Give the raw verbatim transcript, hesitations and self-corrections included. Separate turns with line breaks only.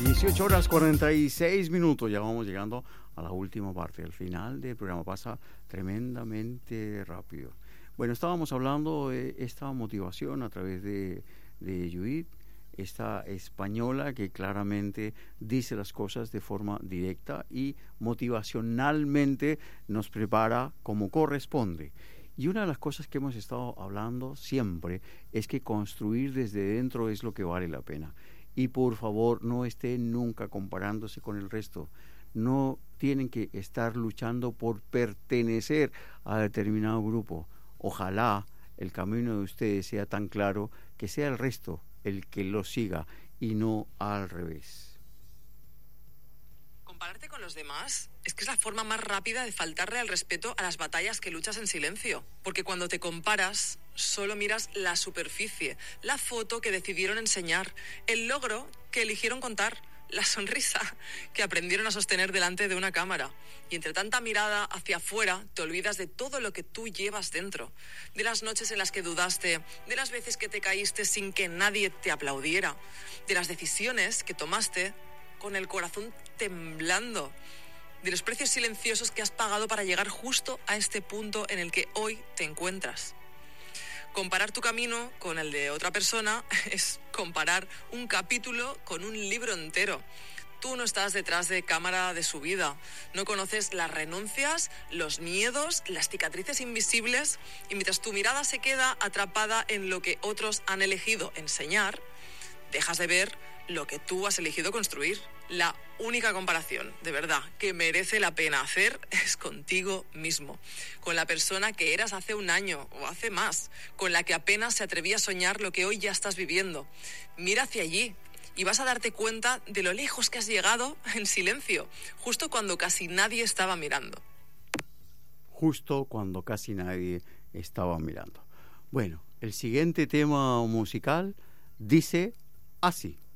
dieciocho horas cuarenta y seis minutos, ya vamos llegando a la última parte. El final del programa pasa tremendamente rápido. Bueno, estábamos hablando de esta motivación a través de, de Judith, esta española que claramente dice las cosas de forma directa y motivacionalmente nos prepara como corresponde. Y una de las cosas que hemos estado hablando siempre es que construir desde dentro es lo que vale la pena. Y por favor, no estén nunca comparándose con el resto. No tienen que estar luchando por pertenecer a determinado grupo. Ojalá el camino de ustedes sea tan claro que sea el resto el que lo siga y no al revés.
Compararte con los demás es que es la forma más rápida de faltarle al respeto a las batallas que luchas en silencio. Porque cuando te comparas, solo miras la superficie, la foto que decidieron enseñar, el logro que eligieron contar, la sonrisa que aprendieron a sostener delante de una cámara. Y entre tanta mirada hacia afuera, te olvidas de todo lo que tú llevas dentro. De las noches en las que dudaste, de las veces que te caíste sin que nadie te aplaudiera, de las decisiones que tomaste con el corazón temblando, de los precios silenciosos que has pagado para llegar justo a este punto en el que hoy te encuentras. Comparar tu camino con el de otra persona es comparar un capítulo con un libro entero. Tú no estás detrás de cámara de su vida, no conoces las renuncias, los miedos, las cicatrices invisibles, y mientras tu mirada se queda atrapada en lo que otros han elegido enseñar, dejas de ver lo que tú has elegido construir. La única comparación, de verdad, que merece la pena hacer es contigo mismo, con la persona que eras hace un año o hace más, con la que apenas se atrevía a soñar lo que hoy ya estás viviendo. Mira hacia allí y vas a darte cuenta de lo lejos que has llegado en silencio, justo cuando casi nadie estaba mirando.
Justo cuando casi nadie estaba mirando. Bueno, el siguiente tema musical dice así.